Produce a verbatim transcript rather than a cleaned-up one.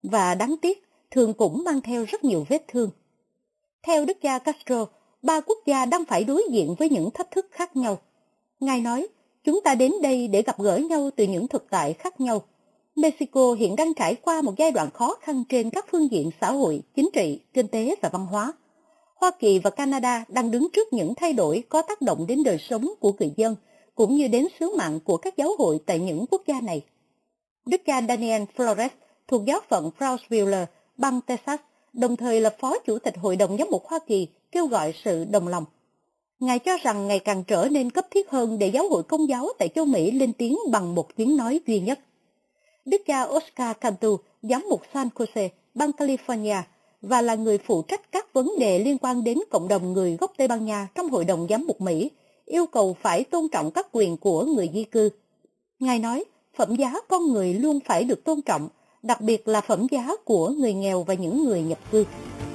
và đáng tiếc thường cũng mang theo rất nhiều vết thương. Theo đức cha Castro, ba quốc gia đang phải đối diện với những thách thức khác nhau. Ngài nói, chúng ta đến đây để gặp gỡ nhau từ những thực tại khác nhau. Mexico hiện đang trải qua một giai đoạn khó khăn trên các phương diện xã hội, chính trị, kinh tế và văn hóa. Hoa Kỳ và Canada đang đứng trước những thay đổi có tác động đến đời sống của người dân, cũng như đến sứ mạng của các giáo hội tại những quốc gia này. Đức cha Daniel Flores thuộc giáo phận Brownsville, bang Texas, đồng thời là Phó Chủ tịch Hội đồng Giám mục Hoa Kỳ, kêu gọi sự đồng lòng. Ngài cho rằng ngày càng trở nên cấp thiết hơn để giáo hội Công giáo tại châu Mỹ lên tiếng bằng một tiếng nói duy nhất. Đức cha Oscar Cantu, giám mục San Jose, bang California, và là người phụ trách các vấn đề liên quan đến cộng đồng người gốc Tây Ban Nha trong Hội đồng Giám mục Mỹ, yêu cầu phải tôn trọng các quyền của người di cư. Ngài nói, phẩm giá con người luôn phải được tôn trọng, đặc biệt là phẩm giá của người nghèo và những người nhập cư.